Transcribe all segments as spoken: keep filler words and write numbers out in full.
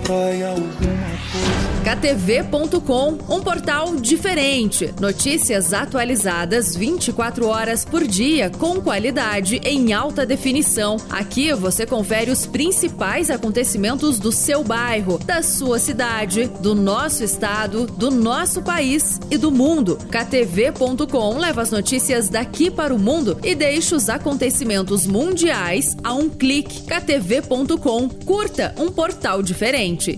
destrói alguma coisa. K T V ponto com, um portal diferente. Notícias atualizadas vinte e quatro horas por dia, com qualidade em alta definição. Aqui você confere os principais acontecimentos do seu bairro, da sua cidade, do nosso estado, do nosso país e do mundo. K T V ponto com leva as notícias daqui para o mundo e deixa os acontecimentos mundiais a um clique. K T V ponto com, curta um portal diferente.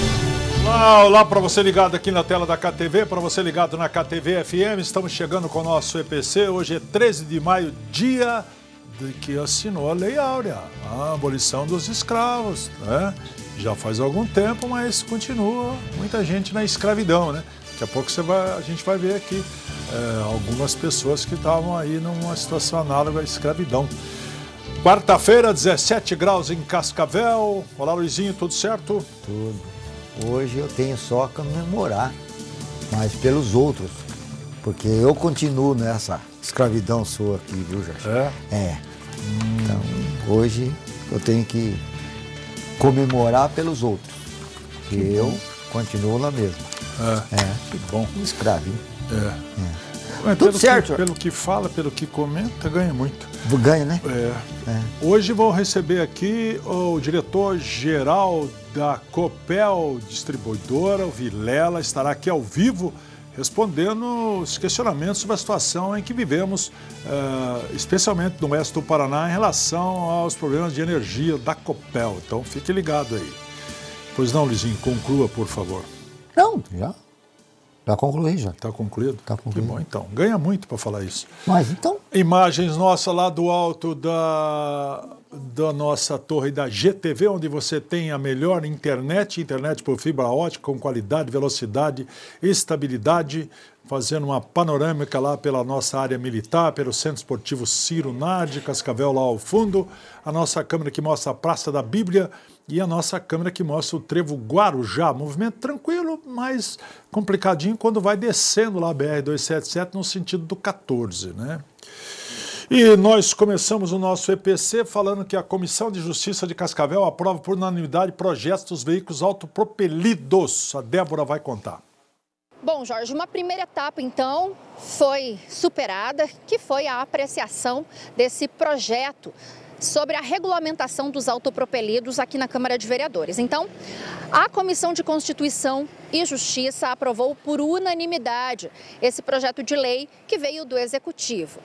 Olá, olá para você ligado aqui na tela da K T V, para você ligado na K T V F M, estamos chegando com o nosso E P C, hoje é treze de maio, dia de que assinou a Lei Áurea, a abolição dos escravos, né? Já faz algum tempo, mas continua muita gente na escravidão, né? Daqui a pouco você vai, a gente vai ver aqui é, algumas pessoas que estavam aí numa situação análoga à escravidão. Quarta-feira, dezessete graus em Cascavel. Olá, Luizinho, tudo certo? Tudo. Hoje eu tenho só a comemorar, mas pelos outros, porque eu continuo nessa escravidão sua aqui, viu, Jorge? É? É. Hum. Então, hoje eu tenho que comemorar pelos outros, porque eu continuo na mesma. É. É. Que bom. Escravo, hein? É. É. Mas Tudo pelo certo. Que, pelo que fala, pelo que comenta, ganha muito. Ganha, né? É. É. Hoje vou receber aqui o diretor-geral da Copel Distribuidora, o Vilela, estará aqui ao vivo respondendo os questionamentos sobre a situação em que vivemos, uh, especialmente no oeste do Paraná, em relação aos problemas de energia da Copel. Então fique ligado aí. Pois não, Lizinho, conclua, por favor. Não, já. Já concluí, já. Está concluído? Está concluído. Que bom, então. Ganha muito para falar isso. Mas então... Imagens nossas lá do alto da, da nossa torre da G T V, onde você tem a melhor internet, internet por fibra ótica, com qualidade, velocidade, estabilidade, fazendo uma panorâmica lá pela nossa área militar, pelo Centro Esportivo Ciro Nardi, Cascavel lá ao fundo, a nossa câmera que mostra a Praça da Bíblia, e a nossa câmera que mostra o trevo Guarujá. Movimento tranquilo, mas complicadinho quando vai descendo lá a B R duzentos e setenta e sete no sentido do quatorze, né? E nós começamos o nosso E P C falando que a Comissão de Justiça de Cascavel aprova por unanimidade projetos dos veículos autopropelidos. A Débora vai contar. Bom, Jorge, uma primeira etapa, então, foi superada, que foi a apreciação desse projeto sobre a regulamentação dos autopropelidos aqui na Câmara de Vereadores. Então, a Comissão de Constituição e Justiça aprovou por unanimidade esse projeto de lei que veio do Executivo.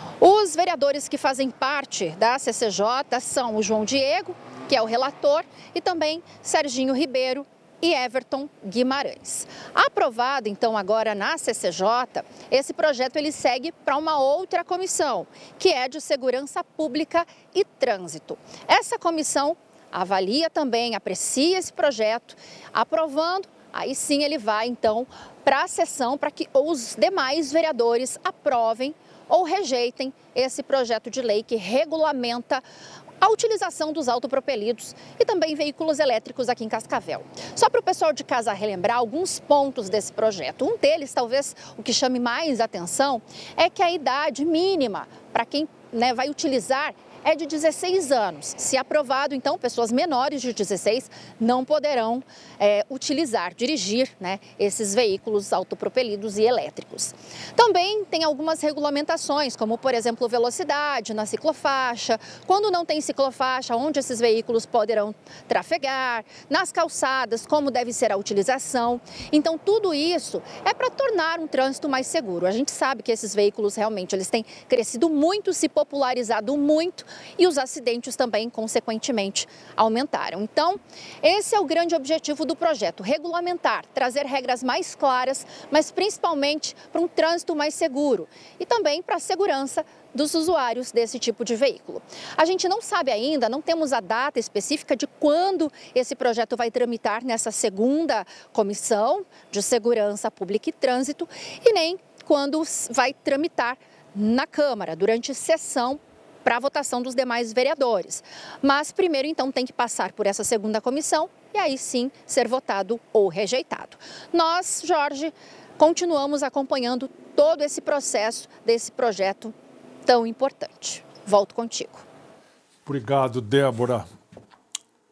Os vereadores que fazem parte da C C J são o João Diego, que é o relator, e também Serginho Ribeiro e Everton Guimarães. Aprovado, então, agora na C C J, esse projeto ele segue para uma outra comissão, que é de Segurança Pública e Trânsito. Essa comissão avalia também, aprecia esse projeto, aprovando, aí sim ele vai, então, para a sessão para que os demais vereadores aprovem ou rejeitem esse projeto de lei que regulamenta a utilização dos autopropelidos e também veículos elétricos aqui em Cascavel. Só para o pessoal de casa relembrar alguns pontos desse projeto. Um deles, talvez o que chame mais atenção, é que a idade mínima para quem, né, vai utilizar é de dezesseis anos. Se aprovado, então, pessoas menores de dezesseis não poderão é, utilizar, dirigir, né, esses veículos autopropelidos e elétricos. Também tem algumas regulamentações, como, por exemplo, velocidade na ciclofaixa, quando não tem ciclofaixa, onde esses veículos poderão trafegar, nas calçadas, como deve ser a utilização. Então, tudo isso é para tornar um trânsito mais seguro. A gente sabe que esses veículos realmente eles têm crescido muito, se popularizado muito, e os acidentes também, consequentemente, aumentaram. Então, esse é o grande objetivo do projeto, regulamentar, trazer regras mais claras, mas principalmente para um trânsito mais seguro e também para a segurança dos usuários desse tipo de veículo. A gente não sabe ainda, não temos a data específica de quando esse projeto vai tramitar nessa segunda Comissão de Segurança Pública e Trânsito e nem quando vai tramitar na Câmara, durante sessão para a votação dos demais vereadores. Mas primeiro, então, tem que passar por essa segunda comissão e aí sim ser votado ou rejeitado. Nós, Jorge, continuamos acompanhando todo esse processo desse projeto tão importante. Volto contigo. Obrigado, Débora.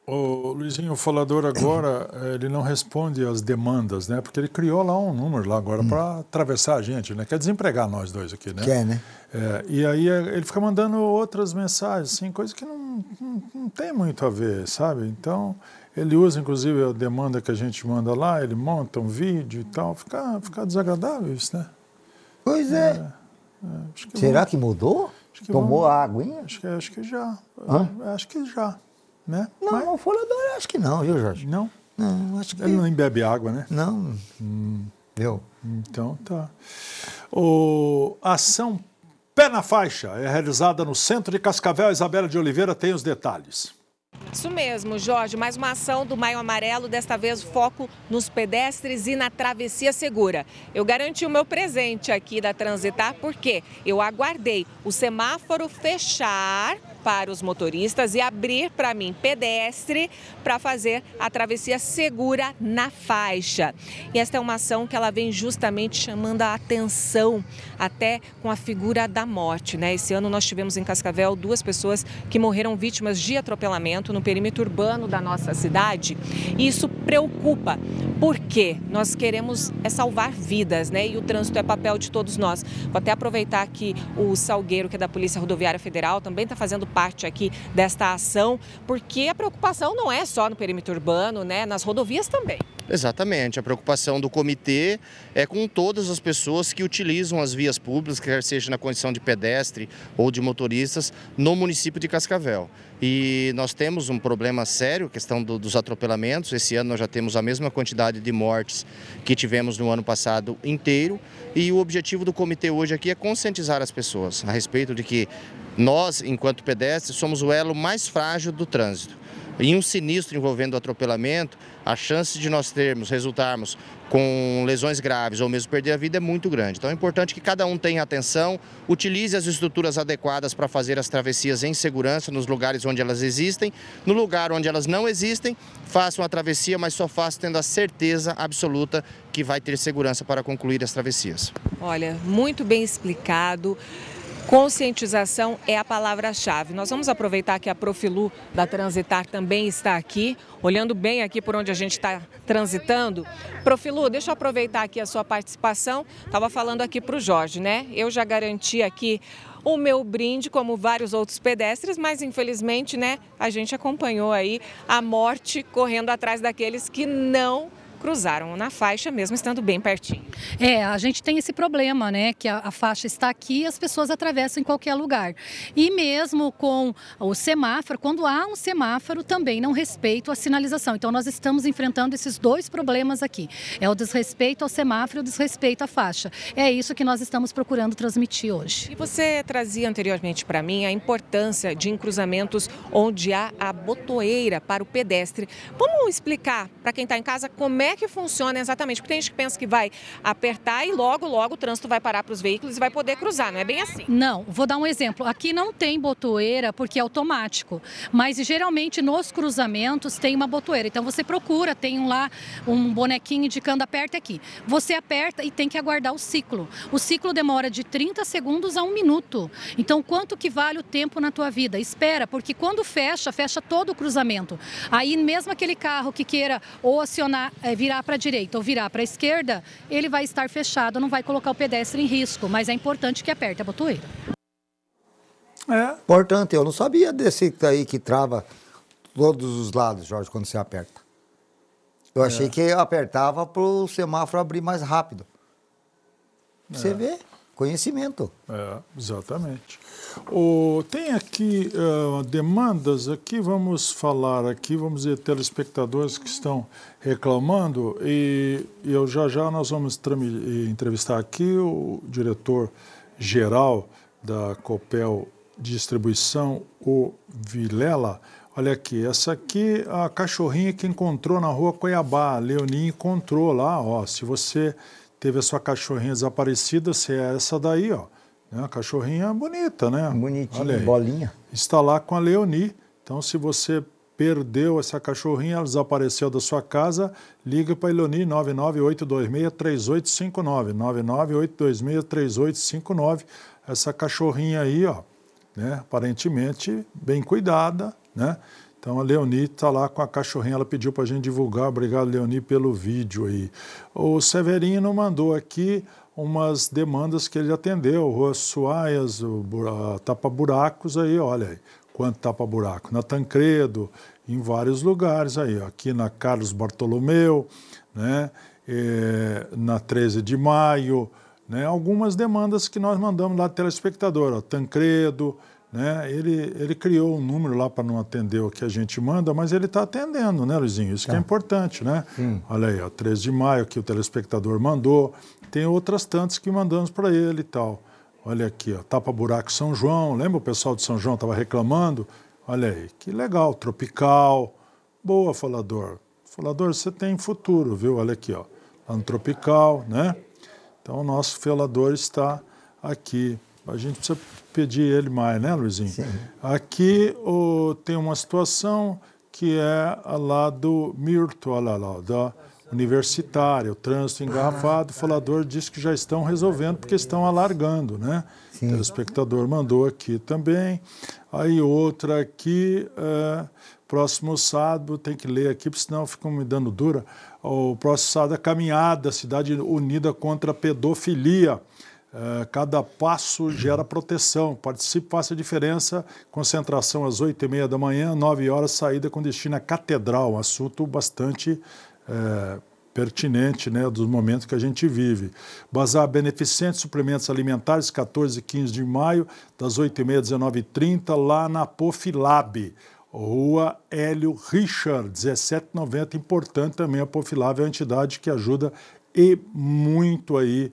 O Luizinho, o falador agora, ele não responde às demandas, né? Porque ele criou lá um número lá agora hum. para atravessar a gente, né? Quer desempregar nós dois aqui, né? Quer, né? É, e aí ele fica mandando outras mensagens, assim, coisas que não, não, não tem muito a ver, sabe? Então, ele usa, inclusive, a demanda que a gente manda lá, ele monta um vídeo e tal. Fica, fica desagradável isso, né? Pois é. é, é acho que Será vamos, que mudou? Acho que Tomou vamos, a aguinha? Acho que, acho que já. Hã? Acho que já. Né? Não, Mas... o falador acho que não, viu, Jorge? Não? Não, acho que... Ele não bebe água, né? Não. Hum. Viu? Então, tá. O... A ação Pé na Faixa é realizada no centro de Cascavel. A Isabela de Oliveira tem os detalhes. Isso mesmo, Jorge. Mais uma ação do Maio Amarelo, desta vez foco nos pedestres e na travessia segura. Eu garanti o meu presente aqui da Transitar porque eu aguardei o semáforo fechar para os motoristas e abrir para mim, pedestre, para fazer a travessia segura na faixa. E esta é uma ação que ela vem justamente chamando a atenção, até com a figura da morte, né? Esse ano nós tivemos em Cascavel duas pessoas que morreram vítimas de atropelamento no perímetro urbano da nossa cidade. E isso preocupa, porque nós queremos é salvar vidas, né? E o trânsito é papel de todos nós. Vou até aproveitar que o Salgueiro, que é da Polícia Rodoviária Federal, também está fazendo parte aqui desta ação, porque a preocupação não é só no perímetro urbano, né? Nas rodovias também. Exatamente, a preocupação do comitê é com todas as pessoas que utilizam as vias públicas, quer seja na condição de pedestre ou de motoristas, no município de Cascavel. E nós temos um problema sério, a questão do, dos atropelamentos. Esse ano nós já temos a mesma quantidade de mortes que tivemos no ano passado inteiro. E o objetivo do comitê hoje aqui é conscientizar as pessoas a respeito de que nós, enquanto pedestres, somos o elo mais frágil do trânsito. Em um sinistro envolvendo o atropelamento, a chance de nós termos, resultarmos com lesões graves ou mesmo perder a vida é muito grande. Então é importante que cada um tenha atenção, utilize as estruturas adequadas para fazer as travessias em segurança nos lugares onde elas existem. No lugar onde elas não existem, façam a travessia, mas só façam tendo a certeza absoluta que vai ter segurança para concluir as travessias. Olha, muito bem explicado. Conscientização é a palavra-chave. Nós vamos aproveitar que a Profilu da Transitar também está aqui, olhando bem aqui por onde a gente está transitando. Profilu, deixa eu aproveitar aqui a sua participação. Estava falando aqui para o Jorge, né? Eu já garanti aqui o meu brinde, como vários outros pedestres, mas infelizmente, né, a gente acompanhou aí a morte correndo atrás daqueles que não cruzaram na faixa, mesmo estando bem pertinho. É, a gente tem esse problema, né, que a, a faixa está aqui e as pessoas atravessam em qualquer lugar. E mesmo com o semáforo, quando há um semáforo, também não respeito a sinalização. Então, nós estamos enfrentando esses dois problemas aqui. É o desrespeito ao semáforo e o desrespeito à faixa. É isso que nós estamos procurando transmitir hoje. E você trazia anteriormente para mim a importância de em cruzamentos onde há a botoeira para o pedestre. Vamos explicar para quem está em casa como é que funciona exatamente? Porque tem gente que pensa que vai apertar e logo, logo o trânsito vai parar para os veículos e vai poder cruzar, não é bem assim? Não, vou dar um exemplo. Aqui não tem botoeira porque é automático, mas geralmente nos cruzamentos tem uma botoeira. Então você procura, tem um lá um bonequinho indicando aperta aqui. Você aperta e tem que aguardar o ciclo. O ciclo demora de trinta segundos a um minuto. Então quanto que vale o tempo na tua vida? Espera, porque quando fecha, fecha todo o cruzamento. Aí mesmo aquele carro que queira ou acionar, é, virar para a direita ou virar para a esquerda, ele vai estar fechado, não vai colocar o pedestre em risco, mas é importante que aperte a botoeira. É. Importante, eu não sabia desse aí que trava todos os lados, Jorge, quando você aperta. Eu é. achei que apertava para o semáforo abrir mais rápido. Você é. vê? Conhecimento. É, exatamente. O, tem aqui uh, demandas, aqui vamos falar aqui, vamos ver telespectadores que estão reclamando e, e eu já já nós vamos entrevistar aqui o diretor-geral da Copel Distribuição, o Vilela. Olha aqui, essa aqui a cachorrinha que encontrou na rua Cuiabá, a Leoninha encontrou lá, ó, se você teve a sua cachorrinha desaparecida, se é essa daí, ó. Né? A cachorrinha bonita, né? Bonitinha, bolinha. Está lá com a Leoni. Então, se você perdeu essa cachorrinha, ela desapareceu da sua casa, liga para a Leoni nove nove oito dois seis três oito cinco nove, nove nove oito dois seis três oito cinco nove. Essa cachorrinha aí, ó, né? Aparentemente bem cuidada, né? Então a Leoni está lá com a cachorrinha, ela pediu para a gente divulgar. Obrigado, Leoni, pelo vídeo aí. O Severino mandou aqui umas demandas que ele atendeu, Rua Suaias, o tapa-buracos aí, olha aí, quanto tapa-buraco. Na Tancredo, em vários lugares aí, ó, aqui na Carlos Bartolomeu, né, é, na treze de maio, né, algumas demandas que nós mandamos lá do telespectador, ó, Tancredo, né, ele, ele criou um número lá para não atender o que a gente manda, mas ele está atendendo, né, Luizinho? Isso tá. Que é importante, né? Sim. Olha aí, ó, treze de maio que o telespectador mandou, tem outras tantas que mandamos para ele e tal. Olha aqui, ó, tapa-buraco São João, lembra o pessoal de São João estava reclamando? Olha aí, que legal, Tropical, boa, Falador. Falador, você tem futuro, viu? Olha aqui, ó, lá no Tropical, né? Então o nosso Falador está aqui. A gente precisa pedir ele mais, né, Luizinho? Sim. Aqui oh, tem uma situação que é lá do Mirto, olha lá, da Universitária, o trânsito engarrafado, o Falador disse que já estão resolvendo porque estão alargando, né? Sim. O telespectador mandou aqui também. Aí outra aqui, é, próximo sábado, tem que ler aqui, porque senão ficam me dando dura. O próximo sábado, a caminhada, Cidade Unida contra a Pedofilia. Uh, cada passo gera proteção. Participe, faça a diferença. Concentração às oito e meia da manhã, nove horas, saída com destino à Catedral. Um assunto bastante uh, pertinente, né, dos momentos que a gente vive. Bazar Beneficente, Suplementos Alimentares, quatorze e quinze de maio, das oito e meia às dezenove e trinta, lá na Pofilab. Rua Hélio Richard, dezessete e noventa. Importante também, a Pofilab é uma entidade que ajuda e muito aí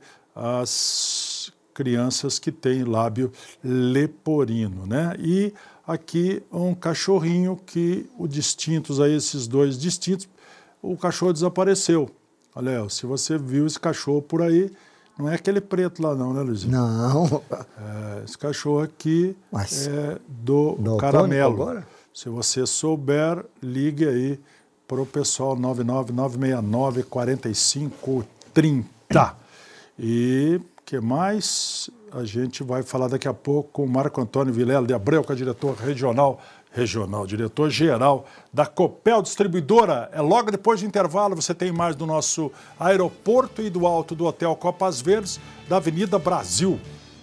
as crianças que têm lábio leporino, né? E aqui um cachorrinho que os distintos aí, esses dois distintos, o cachorro desapareceu. Olha, se você viu esse cachorro por aí, não é aquele preto lá não, né, Luizinho? Não. É, esse cachorro aqui Mas, é do Caramelo. Se você souber, ligue aí para o pessoal nove nove nove seis nove, quatro cinco três zero. E o que mais? A gente vai falar daqui a pouco com o Marco Antônio Vilela de Abreu, que é diretor regional, regional, diretor-geral da Copel Distribuidora. É logo depois do intervalo, você tem mais do nosso aeroporto e do alto do Hotel Copas Verdes, da Avenida Brasil.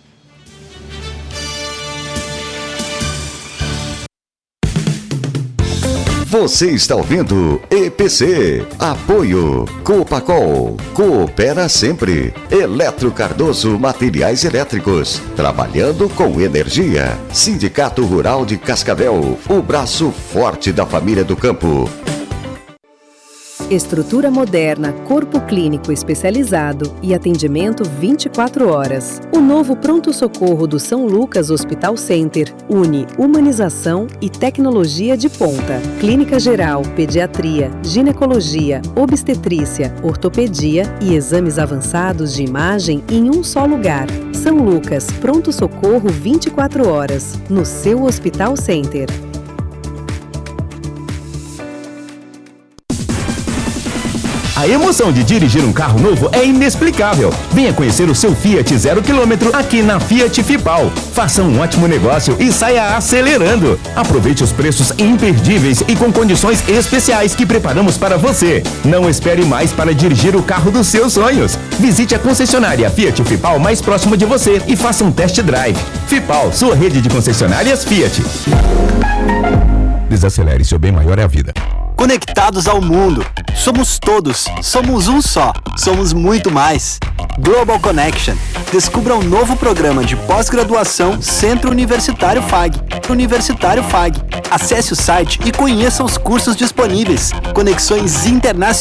Você está ouvindo E P C. Apoio Copacol. Coopera sempre. Eletro Cardoso Materiais Elétricos. Trabalhando com energia. Sindicato Rural de Cascavel. O braço forte da família do campo. Estrutura moderna, corpo clínico especializado e atendimento vinte e quatro horas. O novo pronto-socorro do São Lucas Hospital Center une humanização e tecnologia de ponta. Clínica geral, pediatria, ginecologia, obstetrícia, ortopedia e exames avançados de imagem em um só lugar. São Lucas, pronto-socorro vinte e quatro horas, no seu Hospital Center. A emoção de dirigir um carro novo é inexplicável. Venha conhecer o seu Fiat zero quilômetro aqui na Fiat Fipal. Faça um ótimo negócio e saia acelerando. Aproveite os preços imperdíveis e com condições especiais que preparamos para você. Não espere mais para dirigir o carro dos seus sonhos. Visite a concessionária Fiat Fipal mais próxima de você e faça um test drive. Fipal, sua rede de concessionárias Fiat. Desacelere, seu bem maior é a vida. Conectados ao mundo. Somos todos. Somos um só. Somos muito mais. Global Connection. Descubra um novo programa de pós-graduação Centro Universitário F A G. Universitário F A G. Acesse o site e conheça os cursos disponíveis. Conexões internacionais.